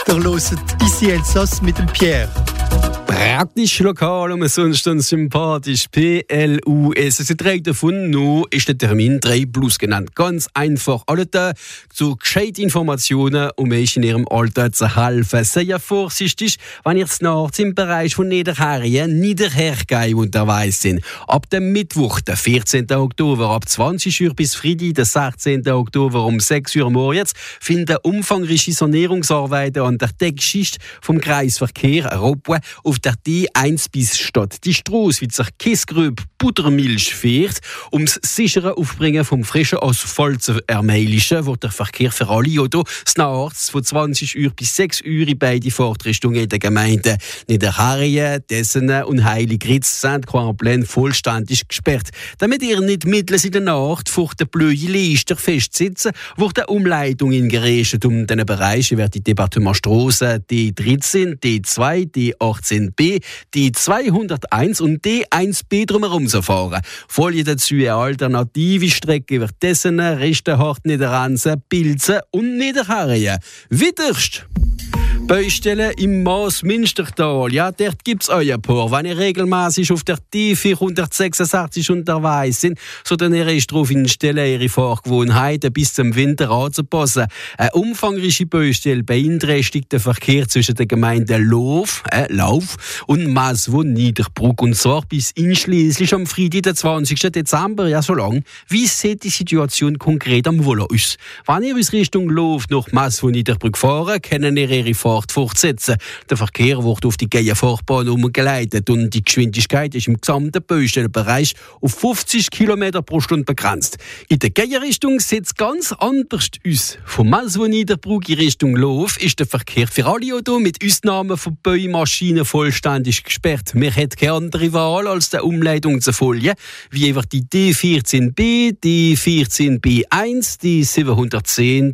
Ihr hört «Ici Elsass» mit dem Pierre. Praktisch lokal und sonst sympathisch. PLUS. Sie trägt davon, noch ist der Termin 3+ genannt. Ganz einfach. Alle da so gescheite Informationen, um euch in ihrem Alter zu helfen. Sehr vorsichtig, wenn ihr nachts im Bereich von Niederherrien, Niederhergei unterwegs sind. Ab dem Mittwoch, der 14. Oktober, ab 20 Uhr bis Freitag, der 16. Oktober um 6 Uhr morgens, finden umfangreiche Sanierungsarbeiten an der Deckschicht vom Kreisverkehr Europa auf der D1 bis statt. Die Strasse wird sich Kiesgrüb Buttermilch fährt, um das sichere Aufbringen vom frischen Asphalt zu ermöglichen, wird der Verkehr für alle Autos nachts von 20 Uhr bis 6 Uhr in beide Fahrtrichtungen in der Gemeinde Niederherrien, Dessenen und Heiligritz Saint-Croix-en-Plaine vollständig gesperrt. Damit ihr nicht mitten in der Nacht vor der blöden Lichter festsitzen, wird eine Umleitung geregelt. Um diesen Bereichen wird die Departementstrasse D13, D2, D18b, D201 und D1b drumherum fahren. Folge dazu eine alternative Strecke über Dessenen, Restenhart, Niederansen, Pilzen und Niederherrien. Widerst Baustellen im Maasmünstertal. Ja, dort gibt es euer paar. Wenn ihr regelmäßig auf der D466 unterwegs sind, so dann ihr euch darauf instellen, ihre Fahrgewohnheiten bis zum Winter anzupassen. Eine umfangreiche Baustelle beeinträchtigt den Verkehr zwischen den Gemeinden Lauf und Maswo-Niederbrück. Und zwar bis einschließlich am Freitag, den 20. Dezember. Ja, so lang. Wie sieht die Situation konkret am Wohler aus? Wenn ihr aus Richtung Lauf nach Maswo-Niederbrück fahren, können ihr ihre Fahrt fortsetzen. Der Verkehr wird auf die Geierfahrbahn umgeleitet und die Geschwindigkeit ist im gesamten Baustellenbereich auf 50 km pro Stunde begrenzt. In der Geierrichtung sieht es ganz anders aus. Von Maswo-Niederbrück in Richtung Lauf ist der Verkehr für alle Autos mit Ausnahme von Baumaschinen vollständig gesperrt. Wir hätten keine andere Wahl, als der Umleitung zu folgen, wie über die D14b, D14b1, D710,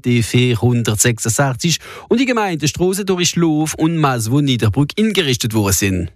D466 und die Gemeindestrasse durch Lauf und Maswo-Niederbrück eingerichtet worden sind.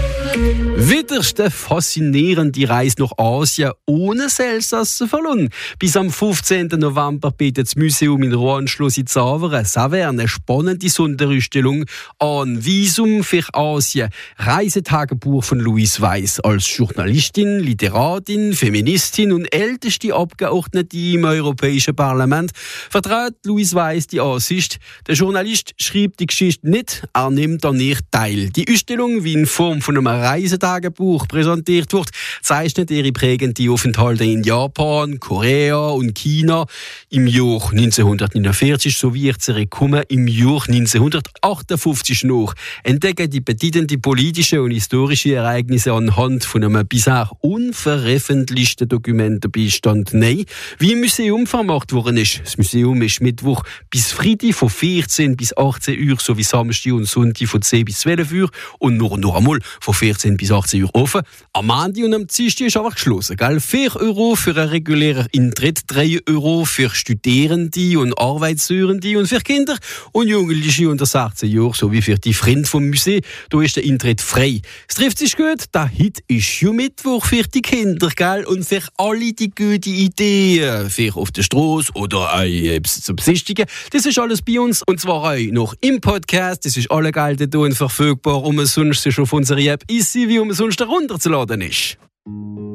Widerste faszinierende Reise nach Asien ohne Elsass zu verlassen. Bis am 15. November bietet das Museum in Roanschluss in Zaveren. Das wäre eine spannende Sonderausstellung an Visum für Asien. Reisetagebuch von Louise Weiss. Als Journalistin, Literatin, Feministin und älteste Abgeordnete im Europäischen Parlament vertritt Louise Weiss die Ansicht, der Journalist schreibt die Geschichte nicht, er nimmt an ihr teil. Die Ausstellung, wie in Form von einem Reisetagebuch präsentiert wird, zeichnet ihre prägenden Aufenthalte in Japan, Korea und China im Jahr 1949 sowie ihr Zurückkommen im Jahr 1958 nach. Entdecken die bedeutenden politischen und historischen Ereignisse anhand von einem bisher unveröffentlichten Dokumentenbestand. Nein, wie im Museum vermacht worden ist. Das Museum ist Mittwoch bis Freitag von 14 bis 18 Uhr sowie Samstag und Sonntag von 10 bis 12 Uhr und noch einmal von 14 bis 18 Uhr offen. Am Montag und am Dienstag ist aber geschlossen. 4 € für einen regulären Eintritt, 3 € für Studierende und Arbeitssuchende und für Kinder und Jugendliche unter 16 Jahren sowie für die Freunde vom Museum. Da ist der Eintritt frei. Es trifft sich gut, da heute ist ja Mittwoch für die Kinder, gell? Und für alle die gute Ideen, für auf der Straße oder etwas zu besichtigen. Das ist alles bei uns und zwar auch noch im Podcast. Das ist alle Gelder da und verfügbar, sonst schon auf unserer App «Ici», wie sonst herunterzuladen ist.